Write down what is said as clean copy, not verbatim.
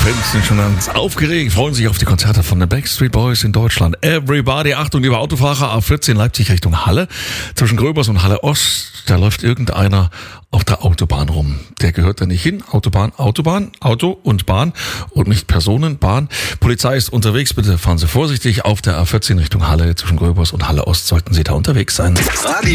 Fans sind schon ganz aufgeregt, freuen sich auf die Konzerte von den Backstreet Boys in Deutschland. Everybody, Achtung, liebe Autofahrer, A14 Leipzig Richtung Halle. Zwischen Gröbers und Halle Ost, da läuft irgendeiner auf der Autobahn rum. Der gehört da nicht hin. Autobahn, Auto und Bahn und nicht Personenbahn. Polizei ist unterwegs, bitte fahren Sie vorsichtig. Auf der A14 Richtung Halle, zwischen Gröbers und Halle Ost sollten Sie da unterwegs sein.